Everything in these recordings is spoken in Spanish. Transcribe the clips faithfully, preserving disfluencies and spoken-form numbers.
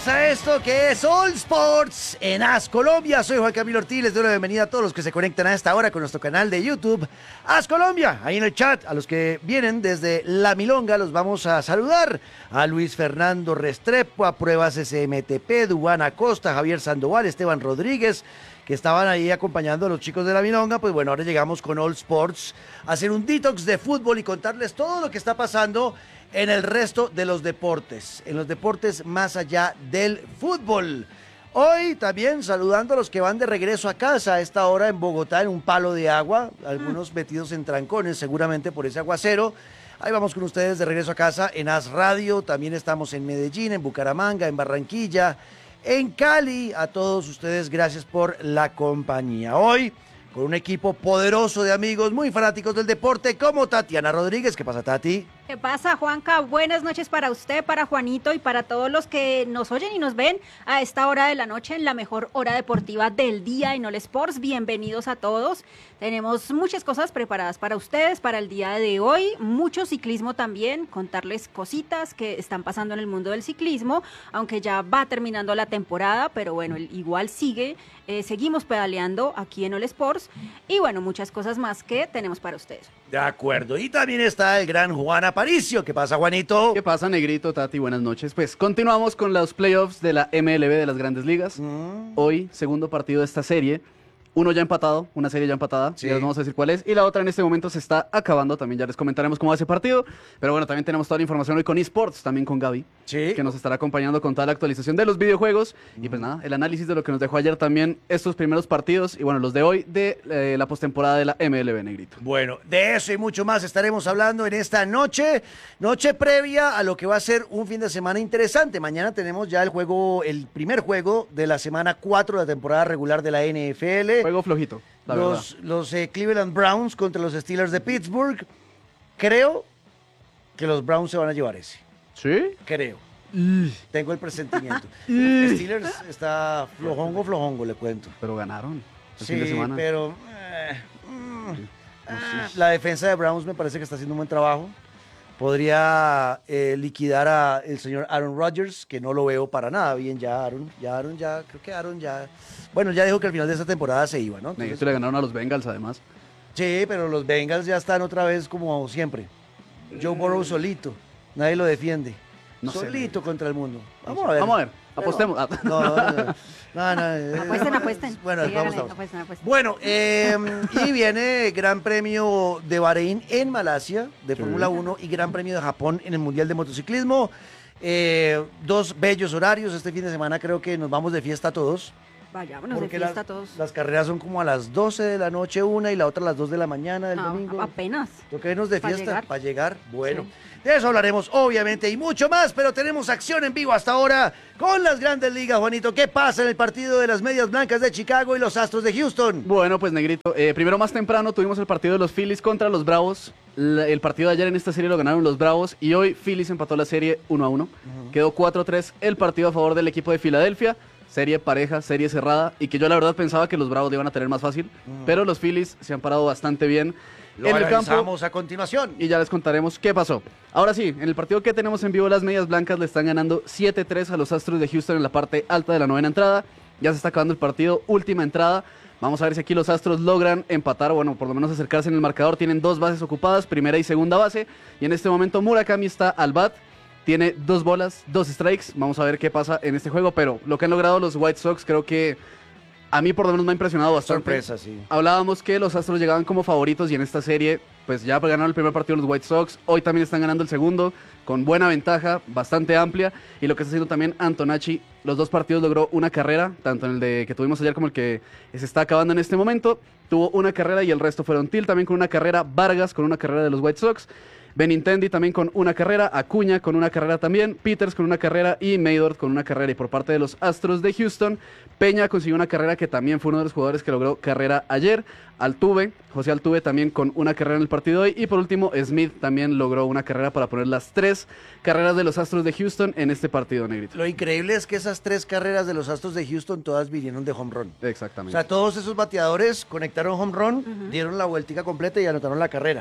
Bienvenidos a esto que es All Sports en As Colombia. Soy Juan Camilo Ortiz, les doy la bienvenida a todos los que se conectan a esta hora con nuestro canal de YouTube As Colombia. Ahí en el chat, a los que vienen desde La Milonga, los vamos a saludar. A Luis Fernando Restrepo, a Pruebas S M T P, Dubán Acosta, Javier Sandoval, Esteban Rodríguez, que estaban ahí acompañando a los chicos de La Milonga. Pues bueno, ahora llegamos con All Sports a hacer un detox de fútbol y contarles todo lo que está pasando en el resto de los deportes, en los deportes más allá del fútbol. Hoy también saludando a los que van de regreso a casa a esta hora en Bogotá en un palo de agua, algunos metidos en trancones seguramente por ese aguacero. Ahí vamos con ustedes de regreso a casa en As Radio, también estamos en Medellín, en Bucaramanga, en Barranquilla, en Cali. A todos ustedes gracias por la compañía. Hoy con un equipo poderoso de amigos muy fanáticos del deporte como Tatiana Rodríguez. ¿Qué pasa, Tati? ¿Qué pasa, Juanca? Buenas noches para usted, para Juanito y para todos los que nos oyen y nos ven a esta hora de la noche en la mejor hora deportiva del día en All Sports. Bienvenidos a todos. Tenemos muchas cosas preparadas para ustedes para el día de hoy. Mucho ciclismo también, contarles cositas que están pasando en el mundo del ciclismo, aunque ya va terminando la temporada, pero bueno, igual sigue. Eh, seguimos pedaleando aquí en All Sports y bueno, muchas cosas más que tenemos para ustedes. De acuerdo. Y también está el gran Juan Aparicio. ¿Qué pasa, Juanito? ¿Qué pasa, Negrito, Tati? Buenas noches. Pues continuamos con los playoffs de la M L B de las Grandes Ligas. Mm. Hoy, segundo partido de esta serie. Uno ya empatado, una serie ya empatada, sí. Ya les vamos a decir cuál es. Y la otra en este momento se está acabando, también ya les comentaremos cómo va ese partido. Pero bueno, también tenemos toda la información hoy con eSports, también con Gaby, sí, que nos estará acompañando con toda la actualización de los videojuegos. Mm. Y pues nada, el análisis de lo que nos dejó ayer también estos primeros partidos y bueno, los de hoy de eh, la postemporada de la M L B, Negrito. Bueno, de eso y mucho más estaremos hablando en esta noche, noche previa a lo que va a ser un fin de semana interesante. Mañana tenemos ya el juego, el primer juego de la semana cuatro de la temporada regular de la N F L. Juego flojito, la los verdad. Los eh, Cleveland Browns contra los Steelers de Pittsburgh. Creo que los Browns se van a llevar ese. ¿Sí? Creo. Uh. Tengo el presentimiento. uh. Steelers está flojongo, flojongo, le cuento. Pero ganaron el sí, fin de semana. pero eh, mm, sí. ah, la defensa de Browns me parece que está haciendo un buen trabajo. Podría eh, liquidar a el señor Aaron Rodgers, que no lo veo para nada bien ya, Aaron. Ya Aaron, ya, creo que Aaron ya... Bueno, ya dijo que al final de esta temporada se iba, ¿no? Entonces, le ganaron a los Bengals, además. Sí, pero los Bengals ya están otra vez como siempre. Joe Burrow solito, nadie lo defiende. No solito sé. Contra el mundo. Vamos a ver. Vamos a ver, apostemos. No, no, no. no, no eh, apuesten, apuesten. Bueno, sí, vamos, hágale, vamos. Apuesten, apuesten. Bueno, eh, y viene Gran Premio de Bahrein en Malasia, de sí. Fórmula uno, y Gran Premio de Japón en el Mundial de Motociclismo. Eh, dos bellos horarios. Este fin de semana creo que nos vamos de fiesta todos. Vayámonos porque de fiesta la, todos. Las carreras son como a las doce de la noche una y la otra a las dos de la mañana del no, domingo. Apenas. Toca irnos de fiesta llegar. para llegar. Bueno, sí. De eso hablaremos obviamente y mucho más, pero tenemos acción en vivo hasta ahora con las Grandes Ligas, Juanito. ¿Qué pasa en el partido de las Medias Blancas de Chicago y los Astros de Houston? Bueno, pues Negrito, eh, primero más temprano tuvimos el partido de los Phillies contra los Bravos. La, el partido de ayer en esta serie lo ganaron los Bravos y hoy Phillies empató la serie uno a uno. Uh-huh. Quedó cuatro a tres el partido a favor del equipo de Filadelfia. Serie pareja, serie cerrada, y que yo la verdad pensaba que los Bravos iban a tener más fácil, mm. pero los Phillies se han parado bastante bien Lo en el campo. a continuación. Y ya les contaremos qué pasó. Ahora sí, en el partido que tenemos en vivo, las Medias Blancas le están ganando siete tres a los Astros de Houston en la parte alta de la novena entrada. Ya se está acabando el partido, última entrada. Vamos a ver si aquí los Astros logran empatar, bueno, por lo menos acercarse en el marcador. Tienen dos bases ocupadas, primera y segunda base, y en este momento Murakami está al bat. Tiene dos bolas, dos strikes. Vamos a ver qué pasa en este juego. Pero lo que han logrado los White Sox creo que a mí por lo menos me ha impresionado bastante. Sorpresa, sí. Hablábamos que los Astros llegaban como favoritos y en esta serie pues ya ganaron el primer partido los White Sox. Hoy también están ganando el segundo con buena ventaja, bastante amplia. Y lo que está haciendo también Antonacci, los dos partidos logró una carrera, tanto en el de que tuvimos ayer como el que se está acabando en este momento. Tuvo una carrera y el resto fueron Till también con una carrera, Vargas con una carrera de los White Sox. Benintendi también con una carrera, Acuña con una carrera también, Peters con una carrera y Maydort con una carrera. Y por parte de los Astros de Houston, Peña consiguió una carrera que también fue uno de los jugadores que logró carrera ayer. Altuve, José Altuve también con una carrera en el partido de hoy. Y por último, Smith también logró una carrera para poner las tres carreras de los Astros de Houston en este partido, Negrito. Lo increíble es que esas tres carreras de los Astros de Houston todas vinieron de home run. Exactamente. O sea, todos esos bateadores conectaron home run, uh-huh. dieron la vueltica completa y anotaron la carrera.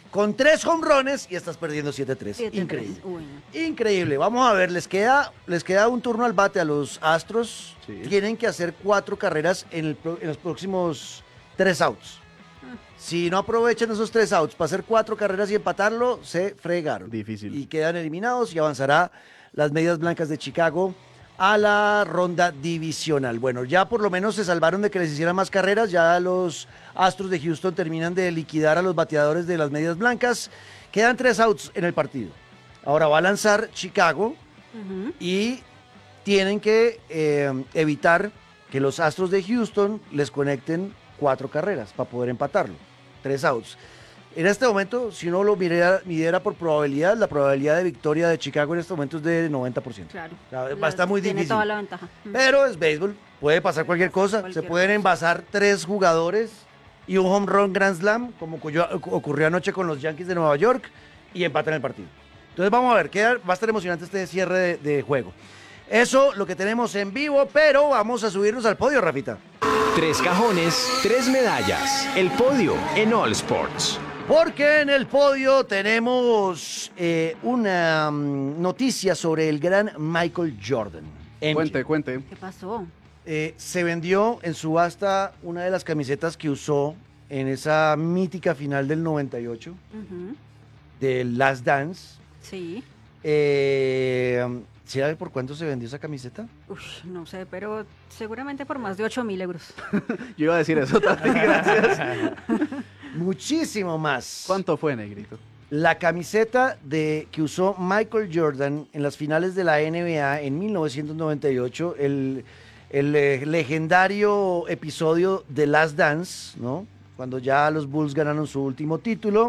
con tres jonrones y estás perdiendo siete a tres. siete a tres. Increíble. Uy, no. Increíble. Vamos a ver, les queda, les queda un turno al bate a los Astros. Sí. Tienen que hacer cuatro carreras en, el pro- en los próximos tres outs. Si no aprovechan esos tres outs para hacer cuatro carreras y empatarlo, se fregaron. Difícil. Y quedan eliminados y avanzará las Medias Blancas de Chicago a la ronda divisional. Bueno, ya por lo menos se salvaron de que les hicieran más carreras. Ya los Astros de Houston terminan de liquidar a los bateadores de las Medias Blancas. Quedan tres outs en el partido. Ahora va a lanzar Chicago Ujú. y tienen que eh, evitar que los Astros de Houston les conecten cuatro carreras para poder empatarlo. Tres outs. En este momento, si uno lo midiera, midiera por probabilidad, la probabilidad de victoria de Chicago en este momento es de noventa por ciento. Claro. O sea, va a Las- estar muy tiene difícil. toda la ventaja. Mm. Pero es béisbol, puede pasar cualquier cosa. Cualquier Se pueden cosa. envasar tres jugadores y un home run Grand Slam, como ocurrió, ocurrió anoche con los Yankees de Nueva York, y empatan el partido. Entonces vamos a ver, queda, va a estar emocionante este cierre de, de juego. Eso lo que tenemos en vivo, pero vamos a subirnos al podio, Rafita. Tres cajones, tres medallas. El podio en All Sports. Porque en el podio tenemos eh, una mm, noticia sobre el gran Michael Jordan. M J. Cuente, cuente. ¿Qué pasó? Eh, se vendió en subasta una de las camisetas que usó en esa mítica final del noventa y ocho, Ujú. del Last Dance. Sí. Eh, ¿Sí sabe por cuánto se vendió esa camiseta? Uf, no sé, pero seguramente por más de ocho mil euros. Yo iba a decir eso, Tati, gracias. Muchísimo más. ¿Cuánto fue, Negrito? La camiseta de, que usó Michael Jordan en las finales de la N B A en mil novecientos noventa y ocho, el, el eh, legendario episodio de Last Dance, ¿no? Cuando ya los Bulls ganaron su último título.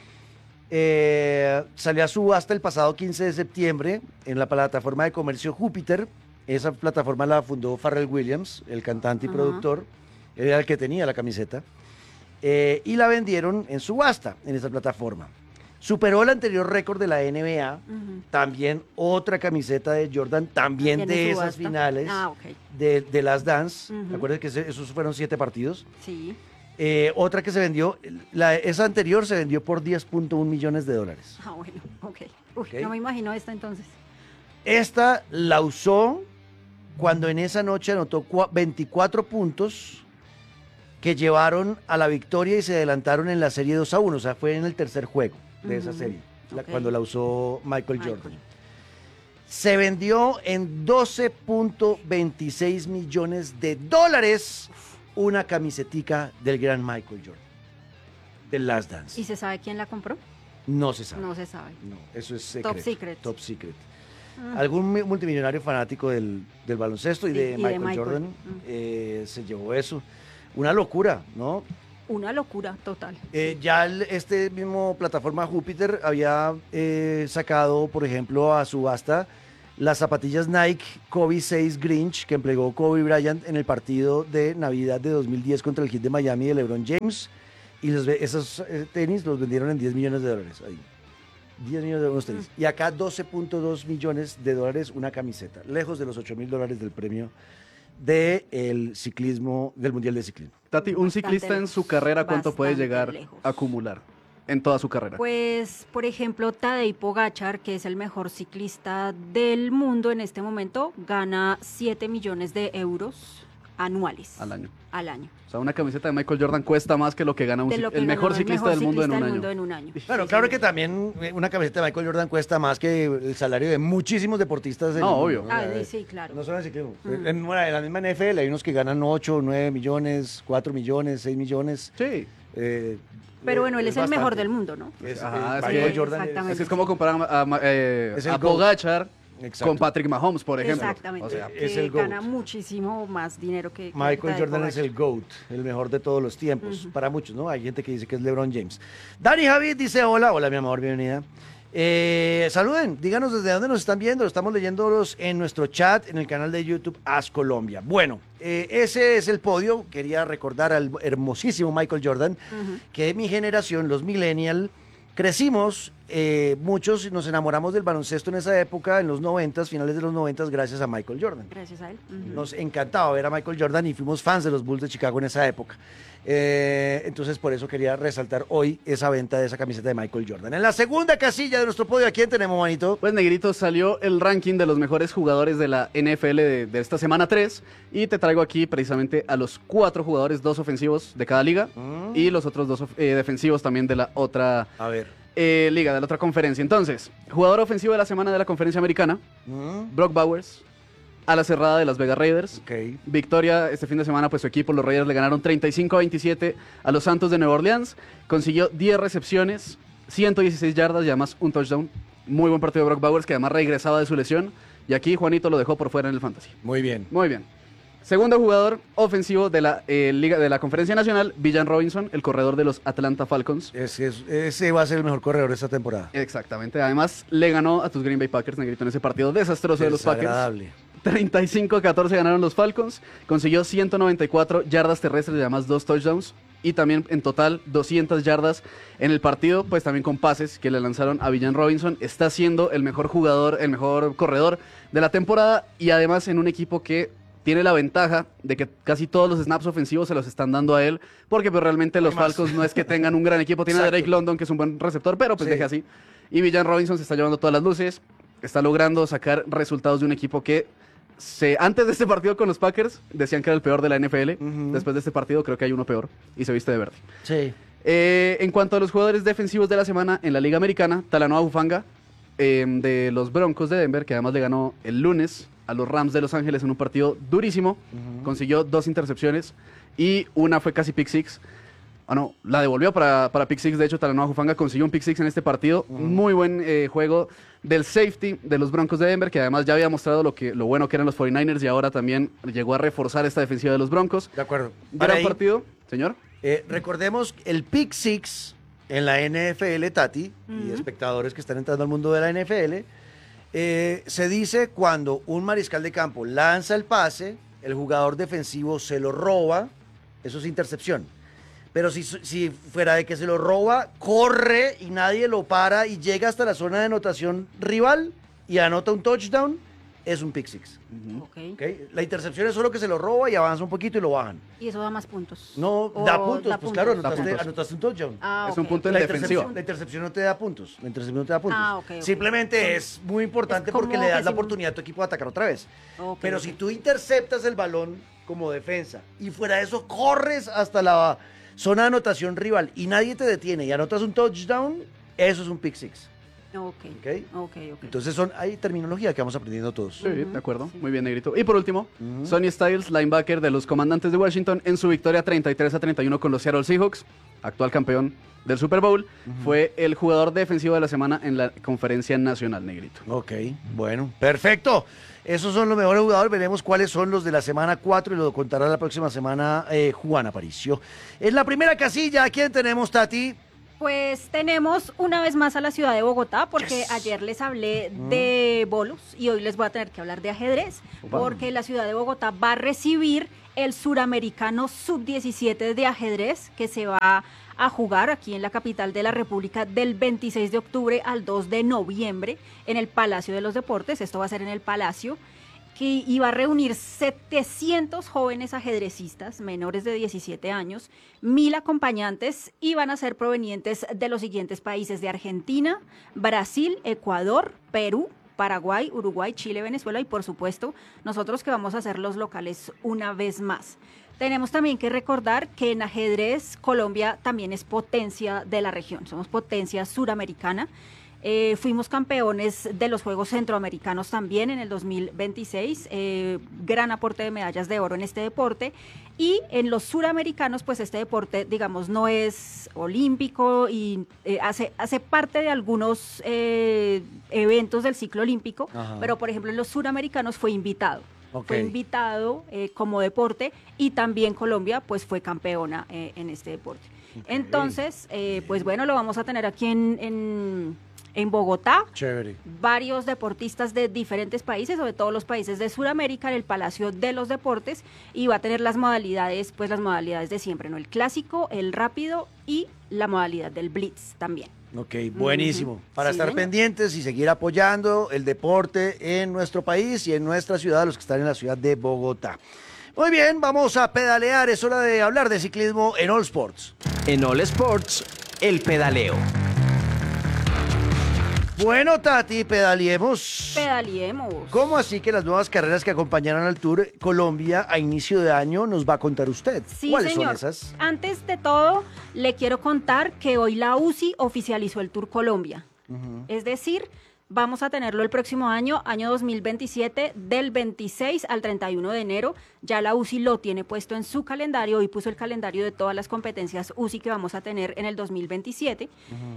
Eh, salió a subasta el pasado quince de septiembre en la plataforma de comercio Júpiter. Esa plataforma la fundó Pharrell Williams, el cantante y Ajá. productor. Él era el que tenía la camiseta. Eh, y la vendieron en subasta en esa plataforma. Superó el anterior récord de la N B A. Ujú. También otra camiseta de Jordan, también ¿Tiene de esas subasta? finales Ah, ok. de, de Last Dance. Ujú. Acuérdense que ese- esos fueron siete partidos. Sí. Eh, otra que se vendió, la, esa anterior se vendió por diez punto uno millones de dólares. Ah, bueno, ok. Uy, Ok. no me imagino esta entonces. Esta la usó cuando en esa noche anotó cua- veinticuatro puntos que llevaron a la victoria y se adelantaron en la serie dos a uno. O sea, fue en el tercer juego de esa Ujú. serie, la- Ok. cuando la usó Michael Michael. Jordan. Se vendió en doce punto veintiséis millones de dólares una camisetica del gran Michael Jordan, del Last Dance. ¿Y se sabe quién la compró? No se sabe. No se sabe. No, eso es Top secreto. secret. Top secret. Ah. Algún mi- multimillonario fanático del, del baloncesto y, Sí, de, y de Michael Michael. Jordan Mm. eh, se llevó eso. Una locura, ¿no? Una locura total. Eh, ya el- este mismo plataforma Júpiter había eh, sacado, por ejemplo, a subasta las zapatillas Nike Kobe seis Grinch que empleó Kobe Bryant en el partido de Navidad de dos mil diez contra el Heat de Miami de LeBron James. Y los, ve- esos eh, tenis los vendieron en diez millones de dólares. Ahí. diez millones de unos tenis. Y acá doce punto dos millones de dólares una camiseta. Lejos de los ocho mil dólares del premio del ciclismo, del Mundial de Ciclismo. Tati, un Bastante ciclista en su carrera, ¿cuánto puede bastante llegar lejos. a acumular en toda su carrera? Pues, por ejemplo, Tadej Pogacar, que es el mejor ciclista del mundo en este momento, gana siete millones de euros anuales Al año. al año. O sea, una camiseta de Michael Jordan cuesta más que lo que gana un De cic- lo que el mejor ganó ciclista del mundo en un del año. mundo en un año. Bueno, Sí, claro señor. que también eh, una camiseta de Michael Jordan cuesta más que el salario de muchísimos deportistas. en No, el mundo, obvio. ¿no? Ah, O sea, sí, claro. No solo en ciclismo. Mm. En, bueno, en la misma N F L hay unos que ganan ocho, nueve millones, cuatro millones, seis millones. Sí. eh, Pero eh, bueno, él es, el bastante. mejor del mundo, ¿no? Es, Ajá, eh, es Michael que- Jordan es- Exactamente. Es que es como comparar a, a- eh, Es el a GOAT. Pogachar Exacto. con Patrick Mahomes, por ejemplo. Exactamente. O sea, que es el gana GOAT. muchísimo más dinero que, que Michael Tadej Jordan es Pogacar. el GOAT, el mejor de todos los tiempos, Ujú. para muchos, ¿no? Hay gente que dice que es LeBron James. Dani Javid dice hola, hola mi amor, bienvenida. Eh, saluden, díganos desde dónde nos están viendo, estamos leyéndolos en nuestro chat, en el canal de YouTube As Colombia. Bueno, eh, ese es el podio, quería recordar al hermosísimo Michael Jordan, Ujú. que de mi generación, los millennial, crecimos eh, muchos nos enamoramos del baloncesto en esa época, en los noventas, finales de los noventas, gracias a Michael Jordan. Gracias a él. Uh-huh. Nos encantaba ver a Michael Jordan y fuimos fans de los Bulls de Chicago en esa época. Eh, entonces, por eso quería resaltar hoy esa venta de esa camiseta de Michael Jordan. En la segunda casilla de nuestro podio, ¿a quién tenemos, manito? Pues, Negrito, salió el ranking de los mejores jugadores de la N F L de, de esta semana tres y te traigo aquí precisamente a los cuatro jugadores, dos ofensivos de cada liga mm. y los otros dos eh, defensivos también de la otra a ver. Eh, liga, de la otra conferencia. Entonces, jugador ofensivo de la semana de la conferencia americana, mm. Brock Bowers. A la cerrada de Las Vegas Raiders. Okay. Victoria este fin de semana, pues su equipo, los Raiders, le ganaron treinta y cinco a veintisiete a los Santos de Nueva Orleans. Consiguió diez recepciones, ciento dieciséis yardas y además un touchdown. Muy buen partido de Brock Bowers, que además regresaba de su lesión. Y aquí Juanito lo dejó por fuera en el Fantasy. Muy bien. Muy bien. Segundo jugador ofensivo de la, eh, Liga, de la Conferencia Nacional, Villan Robinson, el corredor de los Atlanta Falcons. Ese, es, ese va a ser el mejor corredor de esta temporada. Exactamente. Además, le ganó a tus Green Bay Packers, Negrito, en ese partido desastroso de los Packers. treinta y cinco a catorce ganaron los Falcons, consiguió ciento noventa y cuatro yardas terrestres y además dos touchdowns y también en total doscientas yardas en el partido, pues también con pases que le lanzaron a Villan Robinson. Está siendo el mejor jugador, el mejor corredor de la temporada y además en un equipo que tiene la ventaja de que casi todos los snaps ofensivos se los están dando a él, porque pues realmente los Falcons no es que tengan un gran equipo, tiene a Drake London que es un buen receptor, pero pues sí. Deje así. Y Villan Robinson se está llevando todas las luces, está logrando sacar resultados de un equipo que Se, antes de este partido con los Packers decían que era el peor de la N F L. Uh-huh. Después de este partido creo que hay uno peor y se viste de verde. Sí. Eh, en cuanto a los jugadores defensivos de la semana en la Liga Americana, Talanoa Hufanga eh, de los Broncos de Denver, que además le ganó el lunes a los Rams de Los Ángeles en un partido durísimo. Uh-huh. Consiguió dos intercepciones y una fue casi pick six. Ah, no, la devolvió para, para pick six. De hecho, Talanoa Hufanga consiguió un pick six en este partido. Uh-huh. Muy buen eh, juego del safety de los Broncos de Denver, que además ya había mostrado lo, que, lo bueno que eran los cuarenta y nueve ers y ahora también llegó a reforzar esta defensiva de los Broncos. De acuerdo. Gran partido, señor. Eh, recordemos el pick six en la N F L, Tati, uh-huh. y espectadores que están entrando al mundo de la N F L, eh, se dice cuando un mariscal de campo lanza el pase, el jugador defensivo se lo roba, eso es intercepción. Pero si, si fuera de que se lo roba, corre y nadie lo para y llega hasta la zona de anotación rival y anota un touchdown, es un pick six. Uh-huh. Okay. Okay. La intercepción es solo que se lo roba y avanza un poquito y lo bajan. ¿Y eso da más puntos? No, ¿O da puntos, da pues puntos? claro, anotaste, puntos. anotaste un touchdown. Ah, es okay. un punto en la defensiva. intercepción, la intercepción no te da puntos. La intercepción no te da puntos. Ah, okay, okay. Simplemente okay. es muy importante es como porque le das que la si... oportunidad a tu equipo de atacar otra vez. Okay, Pero okay. si tú interceptas el balón como defensa y fuera de eso corres hasta la zona de anotación rival y nadie te detiene y anotas un touchdown, eso es un pick six. Ok, ¿Okay? ok, ok. Entonces son, hay terminología que vamos aprendiendo todos. Sí, uh-huh. de acuerdo. Sí. Muy bien, Negrito. Y por último, uh-huh. Sonny Styles, linebacker de los Comandantes de Washington, en su victoria treinta y tres a treinta y uno con los Seattle Seahawks, actual campeón del Super Bowl, uh-huh. fue el jugador defensivo de la semana en la conferencia nacional, Negrito. Ok, bueno, perfecto. Esos son los mejores jugadores. Veremos cuáles son los de la semana cuatro y lo contará la próxima semana eh, Juan Aparicio. En la primera casilla, ¿a quién tenemos, Tati? Pues tenemos una vez más a la ciudad de Bogotá, porque yes. ayer les hablé de bolos y hoy les voy a tener que hablar de ajedrez, Opa. porque la ciudad de Bogotá va a recibir el suramericano sub diecisiete de ajedrez que se va a jugar aquí en la capital de la República del veintiséis de octubre al dos de noviembre en el Palacio de los Deportes. Esto va a ser en el Palacio, que iba a reunir setecientos jóvenes ajedrecistas menores de diecisiete años, mil acompañantes, y van a ser provenientes de los siguientes países: de Argentina, Brasil, Ecuador, Perú, Paraguay, Uruguay, Chile, Venezuela y por supuesto nosotros, que vamos a ser los locales una vez más. Tenemos también que recordar que en ajedrez Colombia también es potencia de la región, somos potencia suramericana. Eh, fuimos campeones de los Juegos Centroamericanos también en el dos mil veintiséis, eh, gran aporte de medallas de oro en este deporte, y en los suramericanos pues este deporte, digamos, no es olímpico y eh, hace, hace parte de algunos eh, eventos del ciclo olímpico. Ajá. Pero por ejemplo en los suramericanos fue invitado. Okay. Fue invitado eh, como deporte, y también Colombia pues fue campeona eh, en este deporte. Okay. Entonces, eh, pues bueno, lo vamos a tener aquí en, en, en Bogotá. Chévere. Varios deportistas de diferentes países, o de todos los países de Sudamérica, en el Palacio de los Deportes, y va a tener las modalidades, pues las modalidades de siempre, ¿no? El clásico, el rápido y la modalidad del blitz también. Ok, buenísimo. Ujú. Para Sí, estar señor. pendientes y seguir apoyando el deporte en nuestro país y en nuestra ciudad, los que están en la ciudad de Bogotá. Muy bien, vamos a pedalear. Es hora de hablar de ciclismo en All Sports. En All Sports, el pedaleo. Bueno, Tati, pedaleemos. Pedaliemos. ¿Cómo así que las nuevas carreras que acompañarán al Tour Colombia a inicio de año nos va a contar usted? Sí, ¿Cuáles señor. son esas? Antes de todo, le quiero contar que hoy la U C I oficializó el Tour Colombia. Es decir, vamos a tenerlo el próximo año, año dos mil veintisiete, del veintiséis al treinta y uno de enero. Ya la U C I lo tiene puesto en su calendario y puso el calendario de todas las competencias U C I que vamos a tener en el dos mil veintisiete.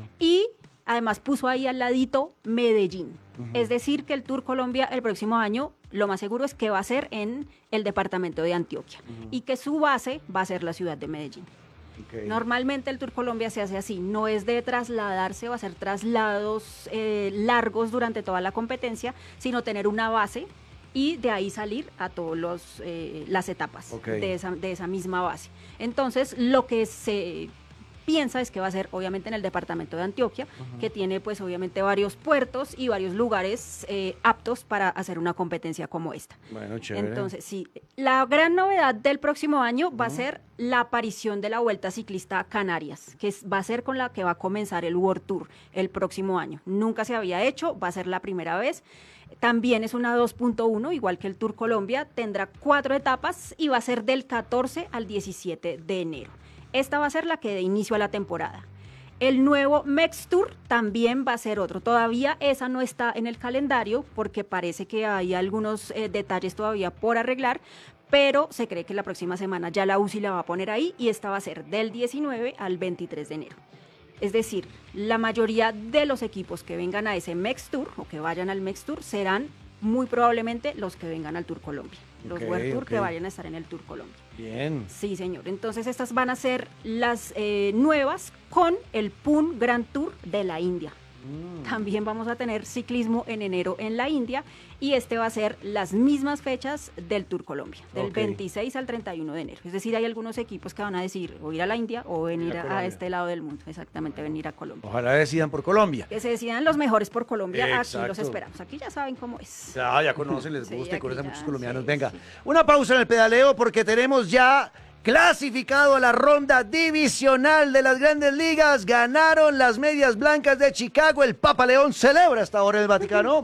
Y además puso ahí al ladito Medellín. Es decir, que el Tour Colombia el próximo año, lo más seguro es que va a ser en el departamento de Antioquia y que su base va a ser la ciudad de Medellín. Ok. Normalmente el Tour Colombia se hace así, no es de trasladarse o hacer traslados eh, largos durante toda la competencia, sino tener una base y de ahí salir a todas eh, las etapas Ok. de, esa, de esa misma base. Entonces, lo que se piensa es que va a ser obviamente en el departamento de Antioquia, que tiene pues obviamente varios puertos y varios lugares eh, aptos para hacer una competencia como esta. Bueno, chévere. Entonces, sí, la gran novedad del próximo año va a ser la aparición de la Vuelta Ciclista a Canarias, que es- va a ser con la que va a comenzar el World Tour el próximo año. Nunca se había hecho, va a ser la primera vez. También es una dos punto uno, igual que el Tour Colombia, tendrá cuatro etapas y va a ser del catorce al diecisiete de enero. Esta va a ser la que dé inicio a la temporada. El nuevo Mex Tour también va a ser otro. Todavía esa no está en el calendario porque parece que hay algunos eh, detalles todavía por arreglar, pero se cree que la próxima semana ya la U C I la va a poner ahí y esta va a ser del diecinueve al veintitrés de enero. Es decir, la mayoría de los equipos que vengan a ese Mex Tour o que vayan al Mex Tour serán muy probablemente los que vengan al Tour Colombia. Los Ok, World Tour ok. que vayan a estar en el Tour Colombia. Bien. Sí, señor. Entonces estas van a ser las eh, nuevas con el P U N Grand Tour de la India. También vamos a tener ciclismo en enero en la India y este va a ser las mismas fechas del Tour Colombia, del Ok. veintiséis al treinta y uno de enero. Es decir, hay algunos equipos que van a decir o ir a la India o venir Ir a a, Colombia. a este lado del mundo. Exactamente, venir a Colombia. Ojalá decidan por Colombia. Que se decidan los mejores por Colombia, aquí Exacto. los esperamos. Aquí ya saben cómo es. Ya, ya conocen, les Sí, gusta y aquí conocen ya, muchos colombianos. sí, Venga, sí. una pausa en el pedaleo porque tenemos ya clasificado a la ronda divisional de las grandes ligas. Ganaron las medias blancas de Chicago. El Papa León celebra hasta ahora en el Vaticano.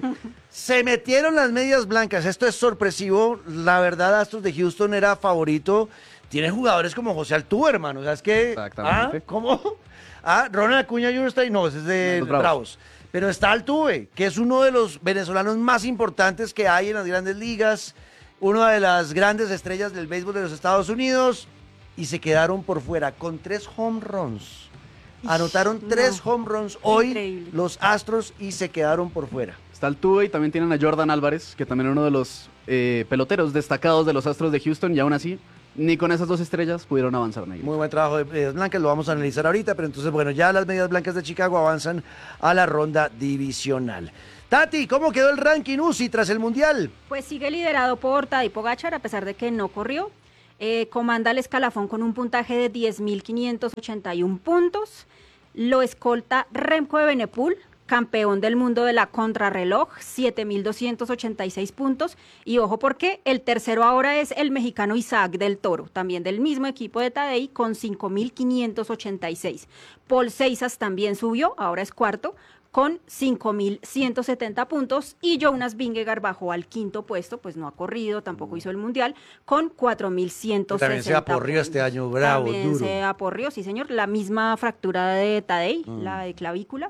Se metieron las medias blancas. Esto es sorpresivo. La verdad, Astros de Houston era favorito. Tiene jugadores como José Altuve, hermano. O sea, es que... Exactamente. ¿Ah? ¿Cómo? Ah, Ronald Acuña junior está ahí. No, ese es de Los Bravos. Bravos. Pero está Altuve, que es uno de los venezolanos más importantes que hay en las grandes ligas, una de las grandes estrellas del béisbol de los Estados Unidos, y se quedaron por fuera con tres home runs. Anotaron no. tres home runs hoy Increíble. los Astros y se quedaron por fuera. Está el Tuve y también tienen a Jordan Álvarez, que también es uno de los eh, peloteros destacados de los Astros de Houston, y aún así, ni con esas dos estrellas pudieron avanzar, Negrito. Muy buen trabajo de medias blancas, lo vamos a analizar ahorita, pero entonces, bueno, ya las medias blancas de Chicago avanzan a la ronda divisional. Tati, ¿cómo quedó el ranking U C I tras el Mundial? Pues sigue liderado por Tadej Pogačar, a pesar de que no corrió. Eh, comanda el escalafón con un puntaje de diez mil quinientos ochenta y uno puntos. Lo escolta Remco Evenepoel, campeón del mundo de la contrarreloj, siete mil doscientos ochenta y seis puntos. Y ojo porque el tercero ahora es el mexicano Isaac del Toro, también del mismo equipo de Tadej, con cinco mil quinientos ochenta y seis. Paul Ceizas también subió, ahora es cuarto, con cinco mil ciento setenta puntos, y Jonas Vingegaard bajó al quinto puesto, pues no ha corrido, tampoco hizo el Mundial, con cuatro mil ciento sesenta También se aporrió este puntos. año, bravo, También duro. se aporrió, sí señor, la misma fractura de Tadej, Mm. la de clavícula,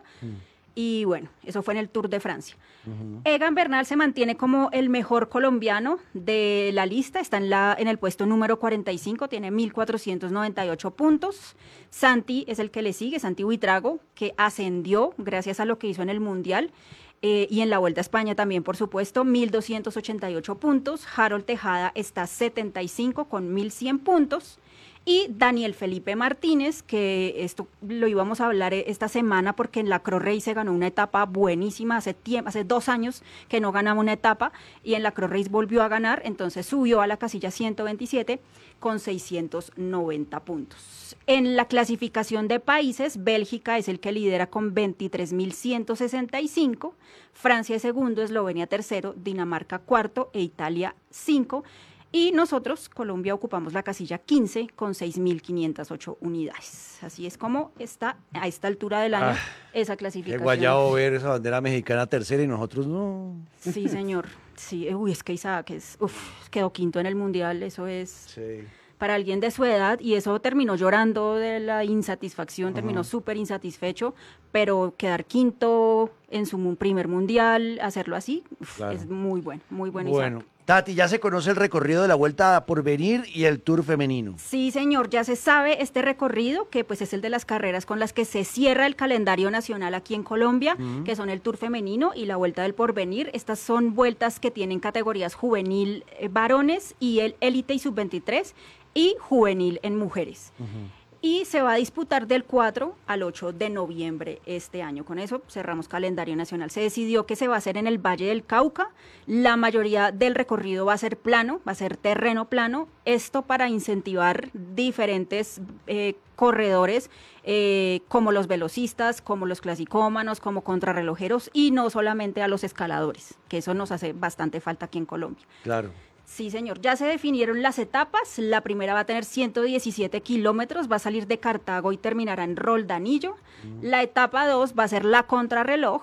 y bueno, eso fue en el Tour de Francia. Egan Bernal se mantiene como el mejor colombiano de la lista, está en, la, en el puesto número cuarenta y cinco, tiene mil cuatrocientos noventa y ocho puntos. Santi es el que le sigue, Santi Buitrago, que ascendió gracias a lo que hizo en el Mundial, eh, y en la Vuelta a España también, por supuesto, mil doscientos ochenta y ocho puntos. Harold Tejada está setenta y cinco con mil cien puntos. Y Daniel Felipe Martínez, que esto lo íbamos a hablar esta semana porque en la Cross Race se ganó una etapa buenísima, hace tiempo, hace dos años que no ganaba una etapa y en la Cross Race volvió a ganar, entonces subió a la casilla ciento veintisiete con seiscientos noventa puntos. En la clasificación de países, Bélgica es el que lidera con veintitrés mil ciento sesenta y cinco, Francia es segundo, Eslovenia tercero, Dinamarca cuarto e Italia cinco. Y nosotros, Colombia, ocupamos la casilla quince con seis mil quinientas ocho unidades. Así es como está a esta altura del año Ah, esa Qué clasificación. guayabo ver esa bandera mexicana tercera y nosotros no. Sí, señor. Sí, uy, es que Isaac es, uf, quedó quinto en el Mundial, eso es Sí. para alguien de su edad, y eso terminó llorando de la insatisfacción, uh-huh. terminó súper insatisfecho, pero quedar quinto en su mu- primer Mundial, hacerlo así, uf, Claro. es muy bueno, muy bueno, Bueno, Isaac. Tati, ya se conoce el recorrido de la Vuelta a Porvenir y el Tour femenino. Sí, señor, ya se sabe este recorrido, que pues es el de las carreras con las que se cierra el calendario nacional aquí en Colombia, uh-huh. que son el Tour femenino y la Vuelta del Porvenir. Estas son vueltas que tienen categorías juvenil eh, varones y el élite y sub veintitrés y juvenil en mujeres. Uh-huh. Y se va a disputar del cuatro al ocho de noviembre este año. Con eso cerramos calendario nacional. Se decidió que se va a hacer en el Valle del Cauca. La mayoría del recorrido va a ser plano, va a ser terreno plano. Esto para incentivar diferentes eh, corredores, eh, como los velocistas, como los clasicómanos, como contrarrelojeros, y no solamente a los escaladores, que eso nos hace bastante falta aquí en Colombia. Claro. Sí, señor. Ya se definieron las etapas. La primera va a tener ciento diecisiete kilómetros, va a salir de Cartago y terminará en Roldanillo. Mm. La etapa dos va a ser la contrarreloj,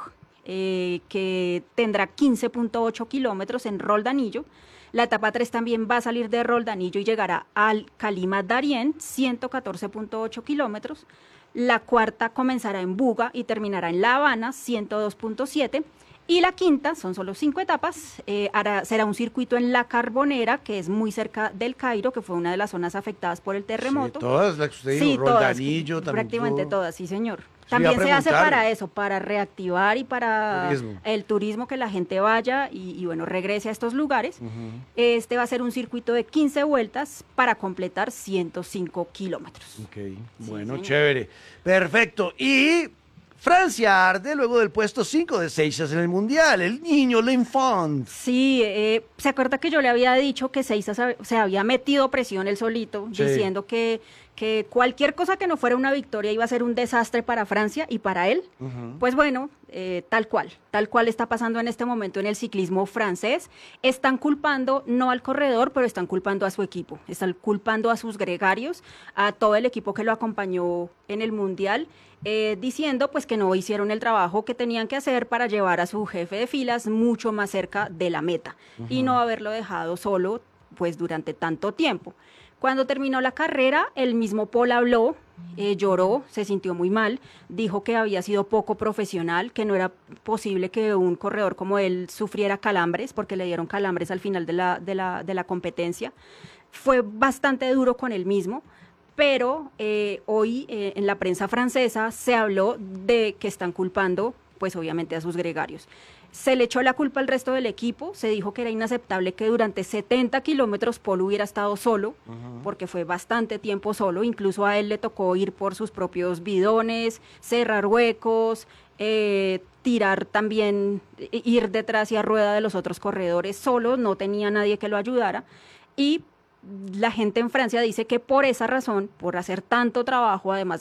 eh, que tendrá quince punto ocho kilómetros en Roldanillo. La etapa tres también va a salir de Roldanillo y llegará al Calima Darién, ciento catorce punto ocho kilómetros. La cuarta comenzará en Buga y terminará en La Habana, ciento dos punto siete. Y la quinta, son solo cinco etapas, eh, hará, será un circuito en La Carbonera, que es muy cerca del Cairo, que fue una de las zonas afectadas por el terremoto. Sí, todas las que usted dijo, sí, Roldanillo todas, también. prácticamente yo... todas, sí, señor. Sí, También iba a se hace preguntar. para eso, para reactivar y para Turismo. el turismo, que la gente vaya y, y bueno, regrese a estos lugares. Uh-huh. Este va a ser un circuito de quince vueltas para completar ciento cinco kilómetros. Ok, Sí, bueno, señor. chévere. Perfecto. Y Francia arde luego del puesto cinco de Seixas en el Mundial. El niño, l'enfant. Sí, eh, se acuerda que yo le había dicho que Seixas se, se había metido presión él solito, Sí. diciendo que, que cualquier cosa que no fuera una victoria iba a ser un desastre para Francia y para él. Uh-huh. Pues bueno, eh, tal cual, tal cual está pasando en este momento en el ciclismo francés. Están culpando no al corredor, pero están culpando a su equipo, están culpando a sus gregarios, a todo el equipo que lo acompañó en el Mundial, eh, diciendo pues que no hicieron el trabajo que tenían que hacer para llevar a su jefe de filas mucho más cerca de la meta, uh-huh. y no haberlo dejado solo pues durante tanto tiempo. Cuando terminó la carrera, el mismo Paul habló, eh, lloró, se sintió muy mal, dijo que había sido poco profesional, que no era posible que un corredor como él sufriera calambres, porque le dieron calambres al final de la, de la, de la competencia. Fue bastante duro con él mismo, pero eh, hoy eh, en la prensa francesa se habló de que están culpando, pues obviamente, a sus gregarios. Se le echó la culpa al resto del equipo, se dijo que era inaceptable que durante setenta kilómetros Paul hubiera estado solo, uh-huh. porque fue bastante tiempo solo, incluso a él le tocó ir por sus propios bidones, cerrar huecos, eh, tirar también, ir detrás y a rueda de los otros corredores solo, no tenía nadie que lo ayudara, y la gente en Francia dice que por esa razón, por hacer tanto trabajo, además